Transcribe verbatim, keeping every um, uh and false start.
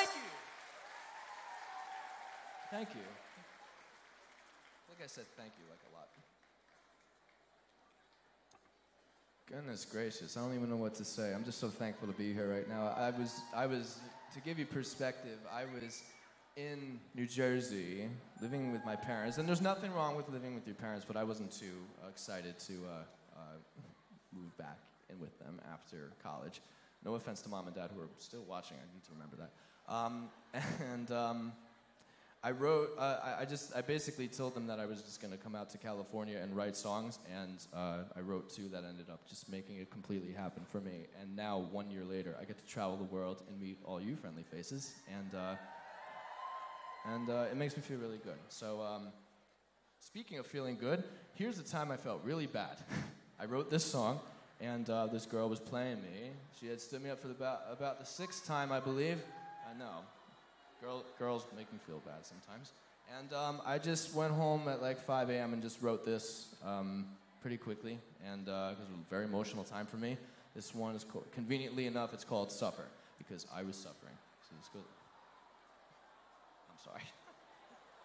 thank you. Thank you. Like I said, thank you like a lot. Goodness gracious, I don't even know what to say. I'm just so thankful to be here right now. I was, I was, to give you perspective, I was in New Jersey living with my parents, and there's nothing wrong with living with your parents, but I wasn't too uh, excited to uh, uh, move back in with them after college. No offense to mom and dad who are still watching, I need to remember that. Um, and um, I wrote, uh, I, I just, I basically told them that I was just going to come out to California and write songs, and uh, I wrote two that ended up just making it completely happen for me. And now, one year later, I get to travel the world and meet all you friendly faces, and uh, and uh, it makes me feel really good. So, um, speaking of feeling good, here's the time I felt really bad. I wrote this song, and uh, this girl was playing me. She had stood me up for the about, about the sixth time, I believe. I know. Girl, girls make me feel bad sometimes. And um, I just went home at like five a.m. and just wrote this um, pretty quickly, and uh, it was a very emotional time for me. This one is, co- conveniently enough, it's called Suffer, because I was suffering. So let's go. I'm sorry.